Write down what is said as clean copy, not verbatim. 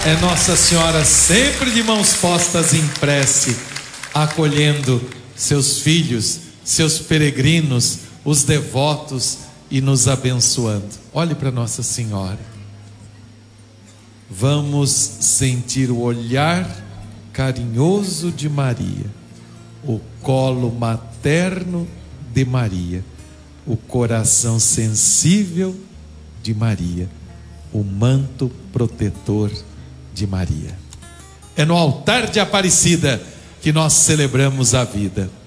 É Nossa Senhora sempre de mãos postas em prece, acolhendo seus filhos, seus peregrinos, os devotos e nos abençoando. Olhe para Nossa Senhora. Vamos sentir o olhar carinhoso de Maria, o colo materno de Maria, o coração sensível de Maria, o manto protetor de Maria. É no altar de Aparecida que nós celebramos a vida.